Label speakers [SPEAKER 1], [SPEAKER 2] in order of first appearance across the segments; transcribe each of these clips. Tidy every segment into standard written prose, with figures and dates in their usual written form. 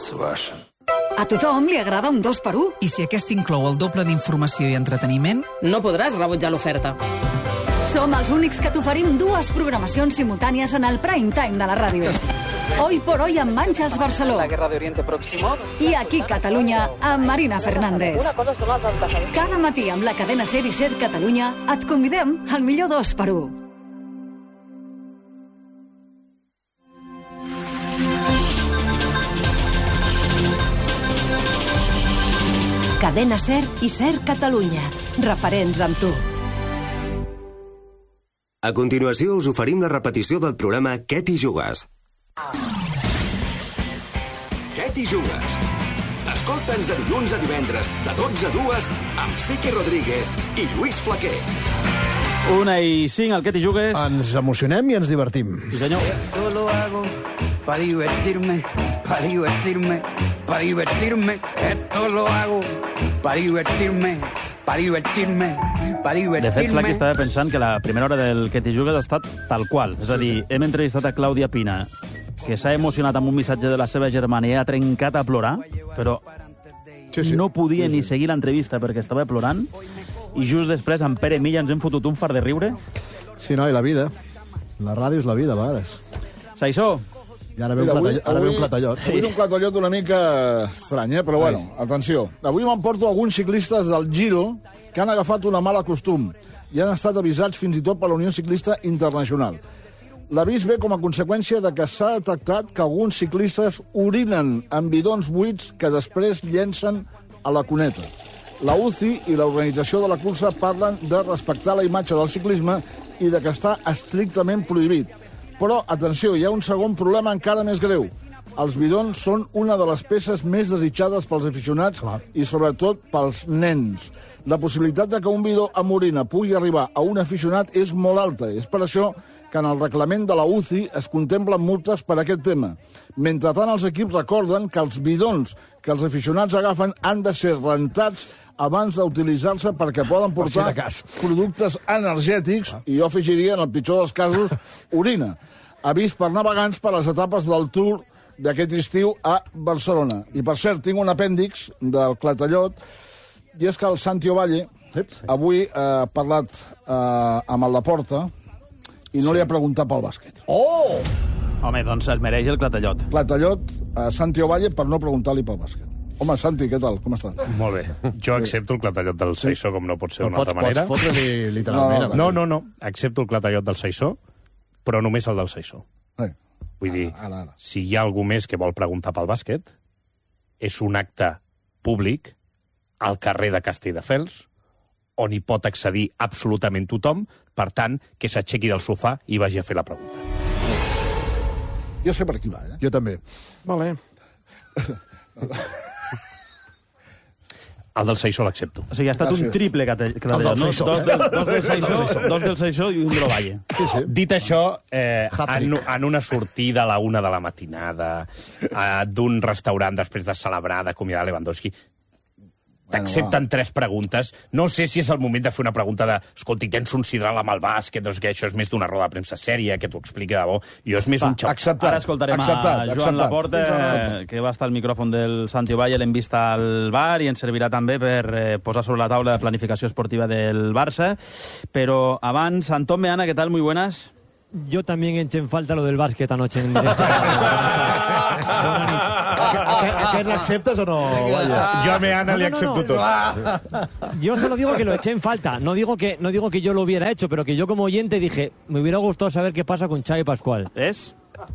[SPEAKER 1] A tothom li agrada un 2x1.
[SPEAKER 2] I si aquest inclou el doble d'informació i entreteniment?
[SPEAKER 3] No podràs rebutjar l'oferta.
[SPEAKER 1] Som els únics que t'oferim 2 programacions simultànies en el prime time de la ràdio. Hoy por hoy amb Àngels Barceló.
[SPEAKER 4] La guerra de Oriente Próximo.
[SPEAKER 1] I aquí Catalunya amb Marina Fernández.
[SPEAKER 4] Una cosa són els antecedents.
[SPEAKER 1] Cada matí amb la cadena SER i SER Catalunya et convidem al millor 2x1.
[SPEAKER 5] Cadena SER i SER Catalunya. Referents amb tu.
[SPEAKER 6] A continuació us oferim la repetició del programa Què t'hi jugues? Què t'hi jugues? Escolta'ns de dilluns a divendres, de 12 a 2, amb Sique Rodríguez i Lluís Flaquer.
[SPEAKER 7] 1:05, al Què t'hi jugues?
[SPEAKER 8] Ens emocionem i ens divertim.
[SPEAKER 7] Sí, senyor.
[SPEAKER 9] Esto lo hago para divertirme, para divertirme, para divertirme. Esto lo hago para divertirme, para divertirme, para divertirme.
[SPEAKER 7] De fet, Flaqui estava pensant que la primera hora del Què t'hi jugues ha estat tal qual. És a dir, hem entrevistat a Clàudia Pina, que s'ha emocionat amb un missatge de la seva germana i ha trencat a plorar, però no podia ni seguir l'entrevista perquè estava plorant, i just després, amb Pere Milla, ens hem fotut un fart de riure.
[SPEAKER 8] Sí, no, i la vida. La ràdio és la vida, a vegades.
[SPEAKER 7] Saissó.
[SPEAKER 8] I ara ve un clatallot.
[SPEAKER 10] Avui és un clatallot una mica estrany, però bueno, atenció. Avui m'emporto alguns ciclistes del Giro que han agafat una mala costum i han estat avisats fins i tot per la Unió Ciclista Internacional. L'avís ve com a conseqüència de que s'ha detectat que alguns ciclistes orinen en bidons buits que després llencen a la cuneta. La UCI i l'organització de la cursa parlen de respectar la imatge del ciclisme i de que està estrictament prohibit. Però, atenció, hi ha un segon problema encara més greu. Els bidons són una de les peces més desitjades pels aficionats i, sobretot, pels nens. La possibilitat de que un bidó amb orina pugui arribar a un aficionat és molt alta. És per això que en el reglament de la UCI es contemplen multes per aquest tema. Mentrestant, els equips recorden que els bidons que els aficionats agafen han de ser rentats abans d'utilitzar-se perquè poden portar productes energètics i jo afegiria, en el pitjor dels casos, orina. Avís per navegants per les etapes del Tour d'aquest estiu a Barcelona. I, per cert, tinc un apèndix del clatallot, i és que el Santi Ovalle avui ha parlat amb el Laporta i no li ha preguntat pel bàsquet.
[SPEAKER 7] Oh! Home, doncs es mereix el clatallot.
[SPEAKER 10] Clatallot a Santi Ovalle per no preguntar-li pel bàsquet. Home, Santi, què tal? Com estàs?
[SPEAKER 11] Molt bé. Jo accepto el clatallot del Saissó, com no pot ser d'una altra manera.
[SPEAKER 8] Pots fotre-li literalment.
[SPEAKER 11] No. Accepto el clatallot del Saissó, però només el del Saissó. Vull dir, si hi ha algú més que vol preguntar pel bàsquet, és un acte públic al carrer de Castelldefels, on hi pot accedir absolutament tothom, per tant, que s'aixequi del sofà i vagi a fer la pregunta.
[SPEAKER 10] Jo sé per qui va,
[SPEAKER 8] Jo també.
[SPEAKER 11] Vale. El del Saissó l'accepto.
[SPEAKER 7] O sigui, ha estat un triple clatallot, no? Dos del Saissó i un de l'Ovalle.
[SPEAKER 11] Dit això, en una sortida a la 1 de la matinada d'un restaurant després de celebrar, d'acomiadar Lewandowski, t'accepten 3 preguntes. No sé si és el moment de fer una pregunta de escolti, tens un sidral amb el bàsquet, doncs que això és més d'una roda de premsa sèria, que t'ho expliqui de bo. Jo és més un xoc.
[SPEAKER 7] Ara escoltarem a Joan Laporta, que va estar al micròfon del Santi Ovalle, l'hem vist al bar i ens servirà també per posar sobre la taula la planificació esportiva del Barça. Però abans, Antón Meana, ¿qué tal? Muy buenas.
[SPEAKER 12] Yo también eché en falta lo del básquet anoche en
[SPEAKER 8] ¿Aquest l'acceptes o no?
[SPEAKER 11] Jo a Meana li accepto tot.
[SPEAKER 12] Yo solo digo que lo eché en falta. No digo que yo lo hubiera hecho, pero que yo como oyente dije, me hubiera gustado saber qué pasa con Xavi Pascual.
[SPEAKER 7] ¿Es?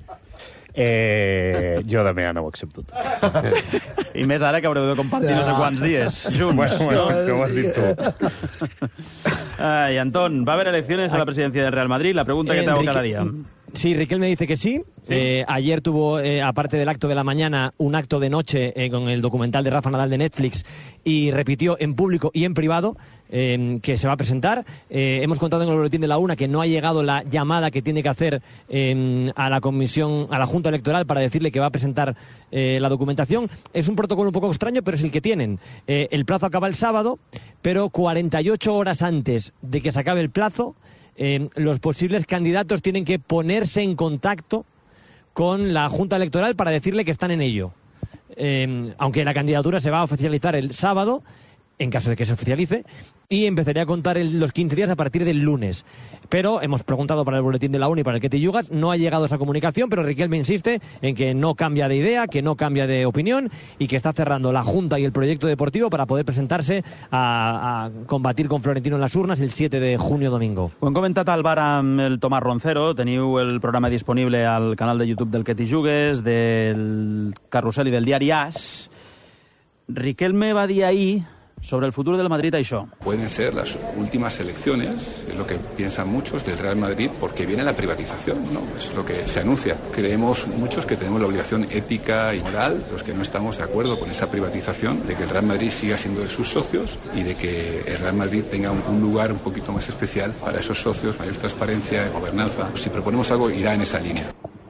[SPEAKER 11] Jo de Meana ho accepto tot.
[SPEAKER 7] I més ara que haureu de compartir no sé quants dies.
[SPEAKER 11] Bueno, que ho has dit tu.
[SPEAKER 7] Ay, Antón, ¿va a haber elecciones a la presidencia del Real Madrid? La pregunta que te hago cada día.
[SPEAKER 12] Sí, Riquelme dice que sí. Ayer tuvo, aparte del acto de la mañana, un acto de noche con el documental de Rafa Nadal de Netflix y repitió en público y en privado que se va a presentar. Hemos contado en el boletín de la UNA que no ha llegado la llamada que tiene que hacer a la comisión, a la Junta Electoral para decirle que va a presentar la documentación. Es un protocolo un poco extraño, pero es el que tienen. El plazo acaba el sábado, pero 48 horas antes de que se acabe el plazo, los posibles candidatos tienen que ponerse en contacto con la Junta Electoral para decirle que están en ello. aunque la candidatura se va a oficializar el sábado, en caso de que se oficialice, y empezaría a contar los 15 días a partir del lunes. Pero hemos preguntado para el boletín de la ONU y para el Ketty Yugas, no ha llegado esa comunicación, pero Riquelme insiste en que no cambia de idea, que no cambia de opinión y que está cerrando la Junta y el proyecto deportivo para poder presentarse a combatir con Florentino en las urnas el 7 de junio domingo.
[SPEAKER 7] Ho hem comentat al bar amb el Tomàs Roncero, teniu el programa disponible al canal de YouTube del Ketty Jugues, del Carrusel i del diari AS. Riquelme va dir ahir sobre el futuro del Madrid això.
[SPEAKER 13] Pueden ser las últimas elecciones, es lo que piensan muchos del Real Madrid, porque viene la privatización, ¿no? Es lo que se anuncia. Creemos muchos que tenemos la obligación ética y moral, los que no estamos de acuerdo con esa privatización, de que el Real Madrid siga siendo de sus socios y de que el Real Madrid tenga un lugar un poquito más especial para esos socios, mayor transparencia, gobernanza. Si proponemos algo, irá en esa línea.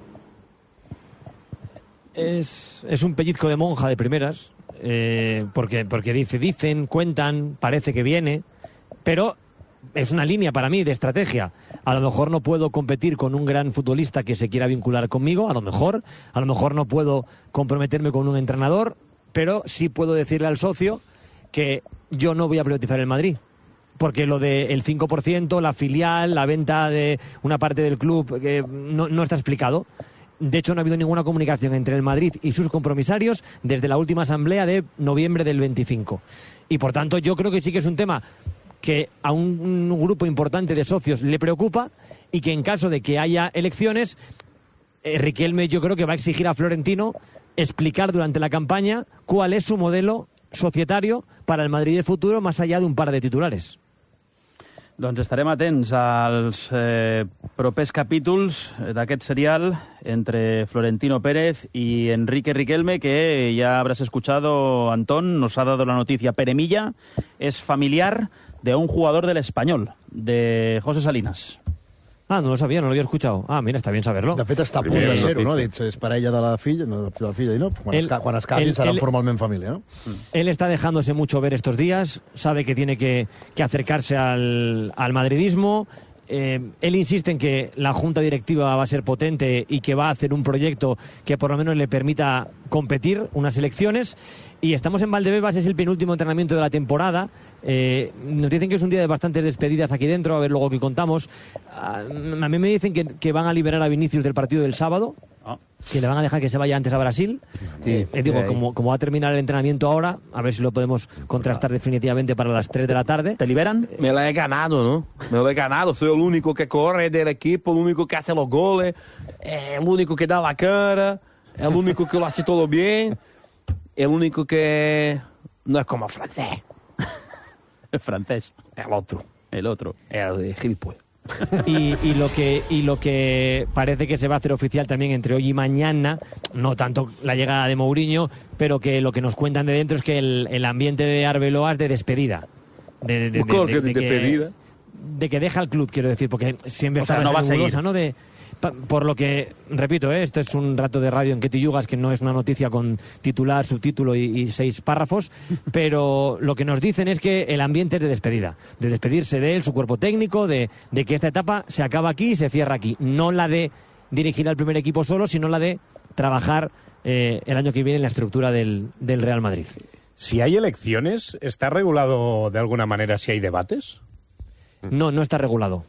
[SPEAKER 12] Es un pellizco de monja de primeras, porque dicen, cuentan, parece que viene, pero es una línea para mí de estrategia. A lo mejor no puedo competir con un gran futbolista que se quiera vincular conmigo, a lo mejor no puedo comprometerme con un entrenador, pero sí puedo decirle al socio que yo no voy a privatizar el Madrid. Porque lo del 5%, la filial, la venta de una parte del club, no está explicado. De hecho, no ha habido ninguna comunicación entre el Madrid y sus compromisarios desde la última asamblea de noviembre del 25. Y, por tanto, yo creo que sí que es un tema que a un grupo importante de socios le preocupa y que en caso de que haya elecciones, Riquelme yo creo que va a exigir a Florentino explicar durante la campaña cuál es su modelo societario para el Madrid de futuro más allá de un par de titulares.
[SPEAKER 7] Doncs estarem atents als propers capítols d'aquest serial entre Florentino Pérez y Enrique Riquelme, que ya habrás escuchado, Antón, nos ha dado la noticia. Peremilla es familiar de un jugador del Español, de José Salinas.
[SPEAKER 12] Ah, no lo sabía, no lo había escuchado. Ah, mira, está bien saberlo.
[SPEAKER 8] De fet, està a punt de ser-ho, no? És parella de la filla, i no? Quan es casin seran formalment família, ¿no?
[SPEAKER 12] Él está dejándose mucho ver estos días, sabe que tiene que acercarse al madridismo. Él insiste en que la junta directiva va a ser potente y que va a hacer un proyecto que por lo menos le permita competir unas elecciones. Y estamos en Valdebebas, es el penúltimo entrenamiento de la temporada. Nos dicen que es un día de bastantes despedidas aquí dentro, a ver luego qué contamos. A mí me dicen que van a liberar a Vinicius del partido del sábado, que le van a dejar que se vaya antes a Brasil. Como va a terminar el entrenamiento ahora, a ver si lo podemos contrastar definitivamente para las 3 de la tarde.
[SPEAKER 7] ¿Te liberan?
[SPEAKER 14] Me lo he ganado, ¿no? Me lo he ganado. Soy el único que corre del equipo, el único que hace los goles, el único que da la cara, el único que lo hace todo bien, el único que no es como francés.
[SPEAKER 7] El francés.
[SPEAKER 14] El otro. El gilipollas.
[SPEAKER 12] Y lo que parece que se va a hacer oficial también entre hoy y mañana, no tanto la llegada de Mourinho, pero que lo que nos cuentan de dentro es que el ambiente de Arbeloa es de despedida.
[SPEAKER 14] ¿Despedida?
[SPEAKER 12] De que deja el club, quiero decir, porque siempre está
[SPEAKER 7] no va a seguir,
[SPEAKER 12] ¿no? Por lo que, repito, esto es un rato de radio en Ketty Yugas, que no es una noticia con titular, subtítulo y 6 párrafos, pero lo que nos dicen es que el ambiente es de despedida, de despedirse de él, su cuerpo técnico, de que esta etapa se acaba aquí y se cierra aquí. No la de dirigir al primer equipo solo, sino la de trabajar el año que viene en la estructura del Real Madrid.
[SPEAKER 11] Si hay elecciones, ¿está regulado de alguna manera si hay debates?
[SPEAKER 12] No está regulado.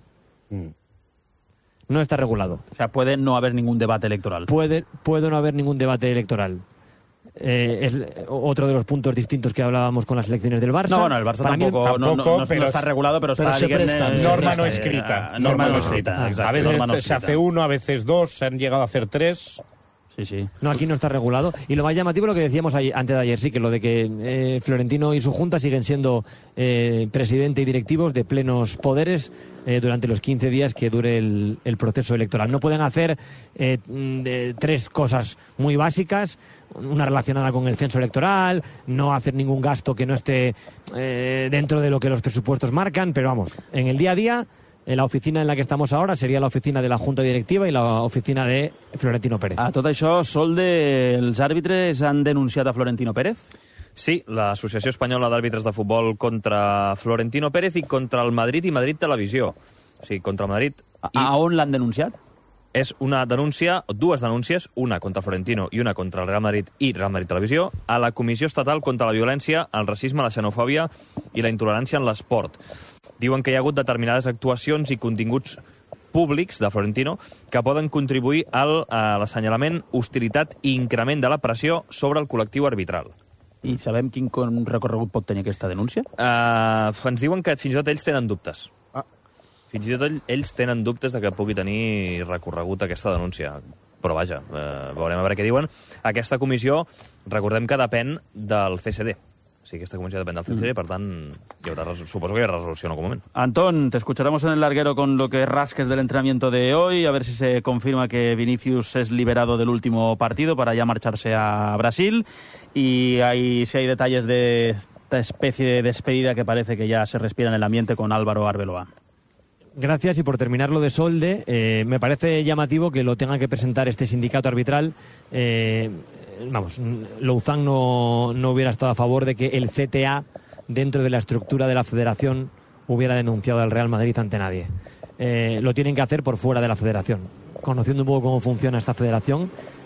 [SPEAKER 12] No está regulado.
[SPEAKER 7] O sea, puede no haber ningún debate electoral.
[SPEAKER 12] Puede no haber ningún debate electoral. Es otro de los puntos distintos que hablábamos con las elecciones del Barça.
[SPEAKER 7] No, bueno, el Barça tampoco no está regulado, pero está...
[SPEAKER 11] Norma no escrita. Norma no escrita. A veces se hace 1, a veces 2, se han llegado a hacer 3...
[SPEAKER 7] Sí.
[SPEAKER 12] No, aquí no está regulado. Y lo más llamativo lo que decíamos antes de ayer, sí, que lo de que Florentino y su junta siguen siendo presidente y directivos de plenos poderes durante los 15 días que dure el proceso electoral. No pueden hacer 3 cosas muy básicas: una relacionada con el censo electoral, no hacer ningún gasto que no esté dentro de lo que los presupuestos marcan, pero vamos, en el día a día... La oficina en la que estamos ahora sería la oficina de la Junta Directiva y la oficina de Florentino Pérez.
[SPEAKER 7] A tot això, Solde, els àrbitres han denunciat a Florentino Pérez?
[SPEAKER 15] Sí, l'Associació Espanyola d'Àrbitres de Futbol contra Florentino Pérez i contra el Madrid i Madrid Televisió. O sigui, contra el Madrid...
[SPEAKER 7] A on l'han denunciat?
[SPEAKER 15] És una denúncia, dues denúncies, una contra Florentino i una contra el Real Madrid i Real Madrid Televisió, a la Comissió Estatal contra la Violència, el Racisme, la Xenofòbia i la Intolerància en l'Esport. Diuen que hi ha hagut determinades actuacions i continguts públics de Florentino que poden contribuir a l'assenyalament, hostilitat i increment de la pressió sobre el col·lectiu arbitral.
[SPEAKER 7] I sabem quin recorregut pot tenir aquesta denúncia?
[SPEAKER 15] Ens diuen que fins i tot ells tenen dubtes. Fins i tot ells tenen dubtes de que pugui tenir recorregut aquesta denúncia. Però vaja, veurem a veure què diuen. Aquesta comissió, recordem que depèn del CSD. O sigui, aquesta comissió depèn del CSD, per tant, suposo que hi haurà resolució en algun moment.
[SPEAKER 7] Antón, te escucharemos en el larguero con lo que rasques del entrenamiento de hoy, a ver si se confirma que Vinicius es liberado del último partido para ya marcharse a Brasil. Y si hay detalles de esta especie de despedida que parece que ya se respira en el ambiente con Álvaro Arbeloa.
[SPEAKER 12] Gracias, y por terminar lo de Solde, me parece llamativo que lo tenga que presentar este sindicato arbitral. Louzán no hubiera estado a favor de que el CTA, dentro de la estructura de la federación, hubiera denunciado al Real Madrid ante nadie. Lo tienen que hacer por fuera de la federación. Conociendo un poco cómo funciona esta federación,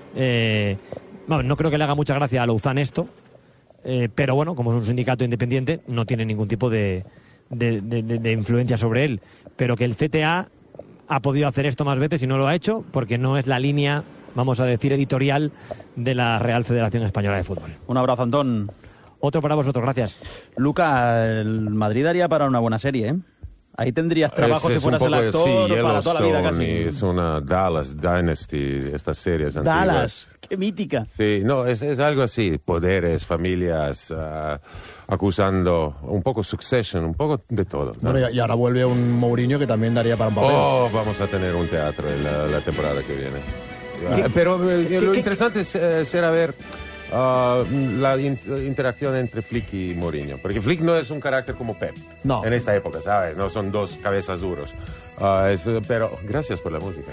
[SPEAKER 12] no creo que le haga mucha gracia a Louzán esto, pero bueno, como es un sindicato independiente, no tiene ningún tipo de influencia sobre él, pero que el CTA ha podido hacer esto más veces y no lo ha hecho porque no es la línea, vamos a decir, editorial de la Real Federación Española de Fútbol.
[SPEAKER 7] Un abrazo, Antón.
[SPEAKER 12] Otro para vosotros, gracias.
[SPEAKER 7] Luca, el Madrid daría para una buena serie, ¿eh? Ahí tendrías trabajo si fueras el actor para toda la vida casi.
[SPEAKER 16] Es una Dallas Dynasty, estas series antiguas.
[SPEAKER 7] Dallas, qué mítica.
[SPEAKER 16] Sí, no, es algo así, poderes, familias, acusando, un poco Succession, un poco de todo, ¿no?
[SPEAKER 8] Bueno, y ahora vuelve un Mourinho que también daría para un papel.
[SPEAKER 16] Vamos a tener un teatro en la temporada que viene. Pero lo interesante es ser a ver la interacción entre Flick y Mourinho, porque Flick no es un carácter como Pep en esta época, ¿sabes? No son dos cabezas duros, pero gracias por la música.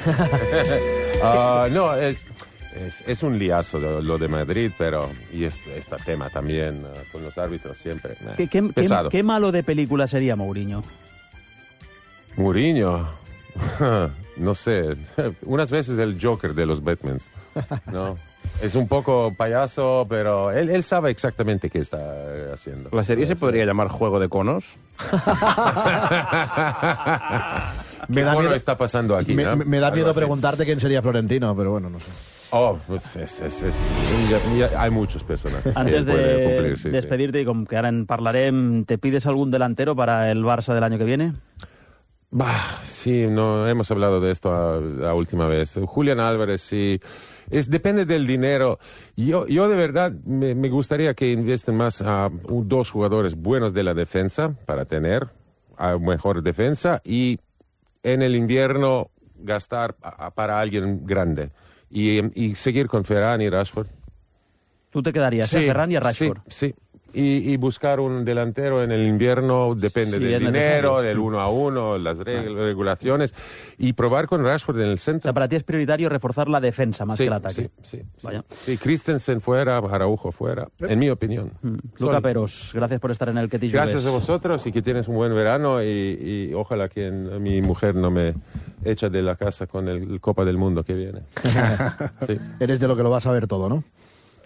[SPEAKER 16] Es un liazo lo de Madrid, pero y este tema también con los árbitros siempre pesado.
[SPEAKER 7] ¿Qué malo de película sería Mourinho?
[SPEAKER 16] Mourinho, no sé, unas veces el Joker de los Batmans, ¿no? Es un poco payaso, pero él sabe exactamente qué está haciendo.
[SPEAKER 14] ¿La serie se podría llamar Juego de Conos?
[SPEAKER 16] ¿Qué cono está pasando aquí?
[SPEAKER 8] Me da miedo preguntarte quién sería Florentino, pero bueno, no sé.
[SPEAKER 16] Hay muchos personajes.
[SPEAKER 7] Antes
[SPEAKER 16] que pueden cumplir,
[SPEAKER 7] de despedirte, y como que ahora parlarem, ¿te pides algún delantero para el Barça del año que viene?
[SPEAKER 16] Sí, no hemos hablado de esto la última vez. Julián Álvarez, sí. Depende del dinero. Yo de verdad me gustaría que inviesten más a dos jugadores buenos de la defensa para tener mejor defensa, y en el invierno gastar para alguien grande y seguir con Ferran y Rashford.
[SPEAKER 7] ¿Tú te quedarías a Ferran y a Rashford?
[SPEAKER 16] Sí. Y buscar un delantero en el invierno depende del dinero, del 1 a 1, las regulaciones, y probar con Rashford en el centro.
[SPEAKER 7] O sea, para ti es prioritario reforzar la defensa más que el ataque.
[SPEAKER 16] Sí, Christensen fuera, Araujo fuera, en mi opinión.
[SPEAKER 7] Luca Peros, gracias por estar en el Ketty Jugues.
[SPEAKER 16] Gracias a vosotros, y que tienes un buen verano, y ojalá que mi mujer no me echa de la casa con el Copa del Mundo que viene.
[SPEAKER 8] Sí. Eres de lo que lo vas a ver todo, ¿no?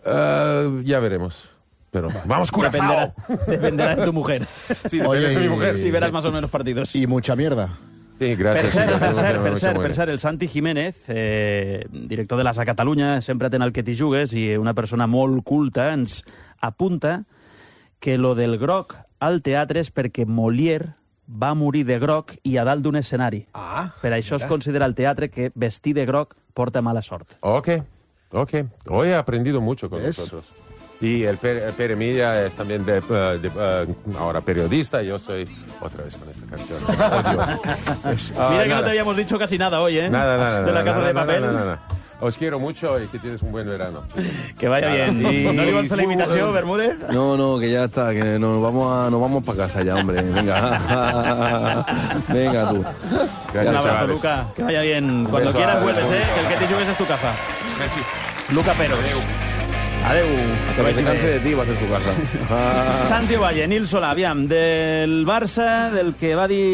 [SPEAKER 16] Ya veremos. Pero vamos, Curazao.
[SPEAKER 7] Dependerá de tu mujer.
[SPEAKER 16] Sí, depende de mi mujer.
[SPEAKER 7] Sí, verás más o menos partidos.
[SPEAKER 8] Y mucha mierda.
[SPEAKER 16] Sí, gracias.
[SPEAKER 7] Per cert, el Santi Jiménez, director de l'ASA Catalunya, sempre atén el Ketty Jugues, i una persona molt culta ens apunta que lo del groc al teatre és perquè Molière va morir de groc i a dalt d'un escenari. Per això es considera al teatre que vestir de groc porta mala sort.
[SPEAKER 16] Ok. Hoy he aprendido mucho con vosotros. Y el Pere Milla es también ahora periodista, y yo soy otra vez con esta canción.
[SPEAKER 7] Mira que no te habíamos dicho casi nada hoy, ¿eh?
[SPEAKER 16] Nada.
[SPEAKER 7] De la Casa de Papel.
[SPEAKER 16] Nada. Os quiero mucho y que tienes un buen verano.
[SPEAKER 7] Que vaya bien. ¿No le vas a la invitación, Bermúdez?
[SPEAKER 14] No, que ya está, que nos vamos para casa ya, hombre. Venga. Venga tú.
[SPEAKER 7] Un abrazo, Luca. Que vaya bien. Cuando quieras vuelves, que el Ketty Jugues es tu casa.
[SPEAKER 16] Merci.
[SPEAKER 7] Luca Peros. Adeu.
[SPEAKER 14] Hasta que se canse de ti va a ser su casa.
[SPEAKER 7] Santi Valle, Nil Solà, aviam, del Barça, del que va dir